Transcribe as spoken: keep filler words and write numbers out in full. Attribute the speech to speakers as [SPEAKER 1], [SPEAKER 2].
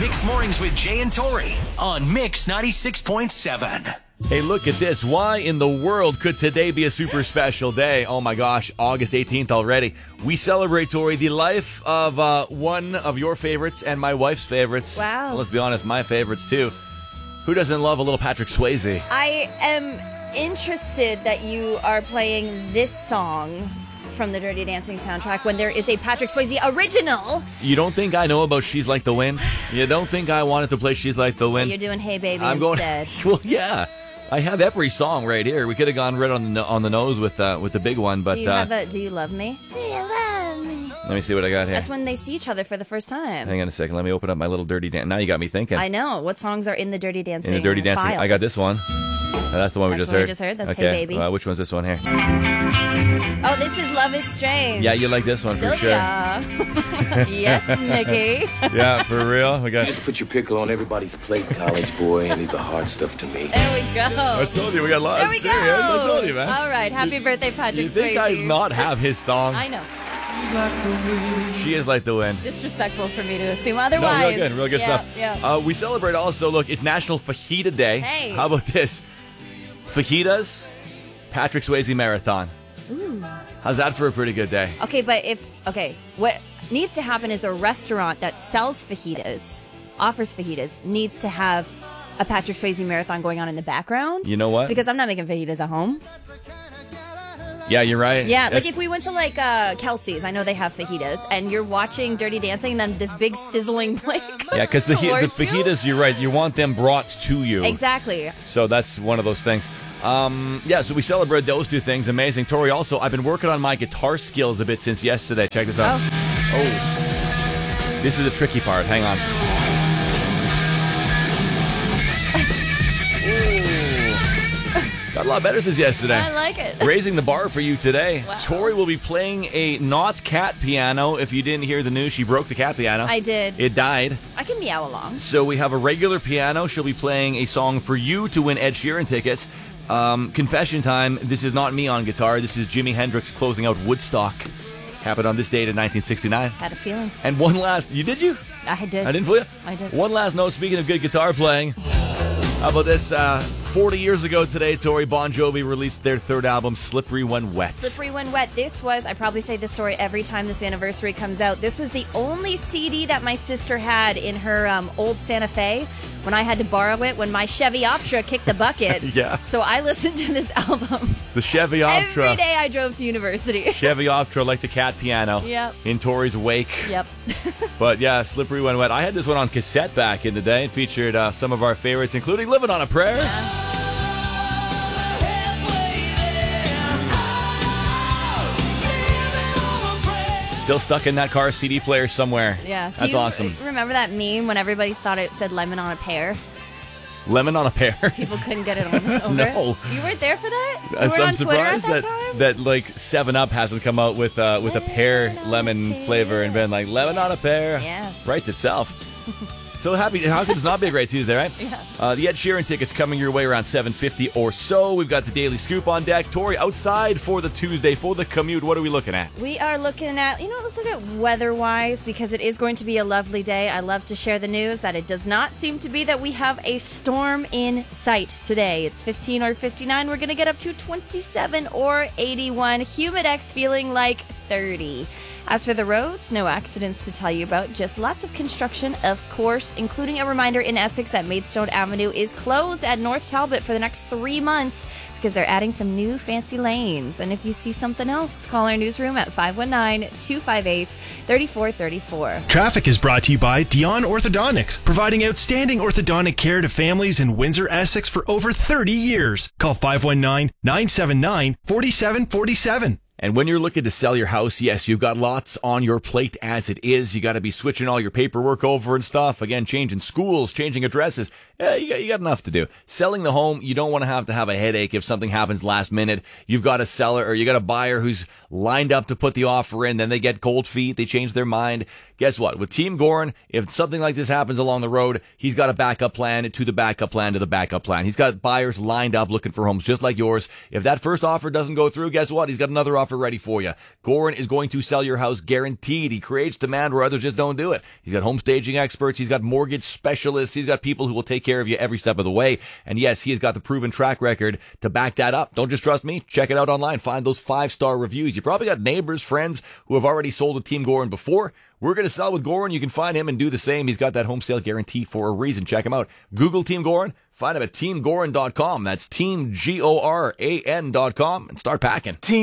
[SPEAKER 1] Mix Mornings with Jay and Tori on Mix ninety-six point seven.
[SPEAKER 2] Hey, look at this. Why in the world could today be a super special day? Oh my gosh, August eighteenth already. We celebrate, Tori, the life of uh, one of your favorites and my wife's favorites.
[SPEAKER 3] Wow.
[SPEAKER 2] Well, let's be honest, my favorites too. Who doesn't love a little Patrick Swayze?
[SPEAKER 3] I am interested that you are playing this song from the Dirty Dancing soundtrack when there is a Patrick Swayze original.
[SPEAKER 2] You don't think I know about She's Like the Wind? You don't think I wanted to play She's Like the Wind?
[SPEAKER 3] You're doing Hey Baby
[SPEAKER 2] I'm
[SPEAKER 3] instead.
[SPEAKER 2] Going, well, yeah. I have every song right here. We could have gone right on the no- on the nose with uh, with the big one, but
[SPEAKER 3] Do you
[SPEAKER 2] uh,
[SPEAKER 3] have a Do You Love Me? Do you love me?
[SPEAKER 2] let me see what I got here.
[SPEAKER 3] That's when they see each other for the first time.
[SPEAKER 2] Hang on a second. Let me open up my little Dirty Dance. Now you got me thinking.
[SPEAKER 3] I know. What songs are in the Dirty Dancing
[SPEAKER 2] In the Dirty Dancing,
[SPEAKER 3] file?
[SPEAKER 2] I got this one. Oh, that's the one we
[SPEAKER 3] That's
[SPEAKER 2] just
[SPEAKER 3] the one we
[SPEAKER 2] heard.
[SPEAKER 3] just heard? That's
[SPEAKER 2] okay.
[SPEAKER 3] Hey Baby.
[SPEAKER 2] Uh, which one's this one here?
[SPEAKER 3] Oh, this is Love is Strange.
[SPEAKER 2] Yeah, you like this one for
[SPEAKER 3] Sylvia. Yes, Mickey.
[SPEAKER 2] Yeah, for real. We got.
[SPEAKER 4] Just put your pickle on everybody's plate, college boy, and leave the hard stuff to me.
[SPEAKER 3] There we go.
[SPEAKER 2] I told you we got lots.
[SPEAKER 3] There we go.
[SPEAKER 2] I told you, man.
[SPEAKER 3] All right. Happy birthday, Patrick
[SPEAKER 2] You think
[SPEAKER 3] Swayze.
[SPEAKER 2] I'd not have his song?
[SPEAKER 3] I know.
[SPEAKER 2] She Is Like the Wind.
[SPEAKER 3] Disrespectful for me to assume
[SPEAKER 2] No,
[SPEAKER 3] otherwise.
[SPEAKER 2] real good, real good
[SPEAKER 3] yeah,
[SPEAKER 2] stuff.
[SPEAKER 3] Yeah.
[SPEAKER 2] Uh, we celebrate also, look, it's National Fajita Day.
[SPEAKER 3] Hey.
[SPEAKER 2] How about this? Fajitas, Patrick Swayze Marathon.
[SPEAKER 3] Ooh.
[SPEAKER 2] How's that for a pretty good day?
[SPEAKER 3] Okay, but if okay, what needs to happen is a restaurant that sells fajitas, offers fajitas, needs to have a Patrick Swayze marathon going on in the background.
[SPEAKER 2] You know what?
[SPEAKER 3] Because I'm not making fajitas at home.
[SPEAKER 2] Yeah, you're right.
[SPEAKER 3] Yeah,
[SPEAKER 2] That's-
[SPEAKER 3] like if we went to like uh, Kelsey's, I know they have fajitas, and you're watching Dirty Dancing, and then this big sizzling plate comes
[SPEAKER 2] Yeah, because the, the
[SPEAKER 3] towards you.
[SPEAKER 2] fajitas, you're right. You want them brought to you.
[SPEAKER 3] Exactly.
[SPEAKER 2] So that's one of those things. Um, yeah, so we celebrate those two things. Amazing. Tori, also, I've been working on my guitar skills a bit since yesterday. Check this out.
[SPEAKER 3] Oh.
[SPEAKER 2] Oh. This is the tricky part. Hang on. Got a lot better since yesterday.
[SPEAKER 3] I like it.
[SPEAKER 2] Raising the bar for you today.
[SPEAKER 3] Wow.
[SPEAKER 2] Tori will be playing a not cat piano. If you didn't hear the news, she broke the cat piano.
[SPEAKER 3] I did.
[SPEAKER 2] It died.
[SPEAKER 3] I can meow along.
[SPEAKER 2] So we have a regular piano. She'll be playing a song for you to win Ed Sheeran tickets. Um, confession time. This is not me on guitar. This is Jimi Hendrix closing out Woodstock. Happened on this date in nineteen sixty-nine.
[SPEAKER 3] Had a feeling.
[SPEAKER 2] And one last... You did you?
[SPEAKER 3] I did.
[SPEAKER 2] I didn't fool you?
[SPEAKER 3] I did.
[SPEAKER 2] One last note. Speaking of good guitar playing. How about this? Uh, forty years ago today, Tori, Bon Jovi released their third album, Slippery When Wet.
[SPEAKER 3] Slippery When Wet. This was, I probably say this story every time this anniversary comes out. This was the only C D that my sister had in her um, old Santa Fe when I had to borrow it when my Chevy Optra kicked the bucket.
[SPEAKER 2] Yeah.
[SPEAKER 3] So I listened to this album.
[SPEAKER 2] The Chevy Optra.
[SPEAKER 3] Every day I drove to university.
[SPEAKER 2] Chevy Optra, like the cat piano.
[SPEAKER 3] Yep.
[SPEAKER 2] In Tori's wake.
[SPEAKER 3] Yep.
[SPEAKER 2] But yeah, Slippery When Wet. I had this one on cassette back in the day. It featured uh, some of our favorites, including Living on a Prayer. Still stuck in that car C D player somewhere.
[SPEAKER 3] Yeah. Do
[SPEAKER 2] That's
[SPEAKER 3] you
[SPEAKER 2] awesome.
[SPEAKER 3] remember that meme when everybody thought it said lemon on a pear?
[SPEAKER 2] Lemon on a Pear.
[SPEAKER 3] People couldn't get it on over
[SPEAKER 2] No.
[SPEAKER 3] it? You weren't there for that? You
[SPEAKER 2] Uh,
[SPEAKER 3] weren't
[SPEAKER 2] so I'm
[SPEAKER 3] on Twitter at
[SPEAKER 2] surprised
[SPEAKER 3] that,
[SPEAKER 2] that,
[SPEAKER 3] time?
[SPEAKER 2] that like Seven Up hasn't come out with uh, with a pear
[SPEAKER 3] Lemon on a
[SPEAKER 2] lemon
[SPEAKER 3] pear.
[SPEAKER 2] flavor and been like lemon on a pear.
[SPEAKER 3] Yeah.
[SPEAKER 2] Writes itself. So happy. How could this not be a great Tuesday, right?
[SPEAKER 3] Yeah.
[SPEAKER 2] Uh, the Ed Sheeran tickets coming your way around seven fifty or so. We've got the Daily Scoop on deck. Tori, outside for the Tuesday, for the commute, what are we looking at?
[SPEAKER 3] We are looking at, you know, let's look at weather-wise because it is going to be a lovely day. I love to share the news that it does not seem to be that we have a storm in sight today. It's fifteen or fifty-nine. We're going to get up to twenty-seven or eighty-one. Humidex feeling like thirty. As for the roads, no accidents to tell you about, just lots of construction, of course, including a reminder in Essex that Maidstone Avenue is closed at North Talbot for the next three months because they're adding some new fancy lanes. And if you see something else, call our newsroom at five one nine, two five eight, three four three four.
[SPEAKER 5] Traffic is brought to you by Dion Orthodontics, providing outstanding orthodontic care to families in Windsor, Essex for over thirty years. Call five one nine, nine seven nine, four seven four seven.
[SPEAKER 2] And when you're looking to sell your house, yes, you've got lots on your plate as it is. You got to be switching all your paperwork over and stuff. Again, changing schools, changing addresses. Yeah, you got, you got enough to do. Selling the home, you don't want to have to have a headache if something happens last minute. You've got a seller or you got a buyer who's lined up to put the offer in. Then they get cold feet. They change their mind. Guess what? With Team Gorin, if something like this happens along the road, he's got a backup plan to the backup plan to the backup plan. He's got buyers lined up looking for homes just like yours. If that first offer doesn't go through, guess what? He's got another offer offer ready for you. Gorin is going to sell your house guaranteed. He creates demand where others just don't do it. He's got home staging experts. He's got mortgage specialists. He's got people who will take care of you every step of the way. And yes, he has got the proven track record to back that up. Don't just trust me. Check it out online. Find those five-star reviews. You probably got neighbors, friends who have already sold with Team Gorin before. We're going to sell with Gorin. You can find him and do the same. He's got that home sale guarantee for a reason. Check him out. Google Team Gorin. Find him at team gorin dot com. That's team G O R A N dot com and start packing. Team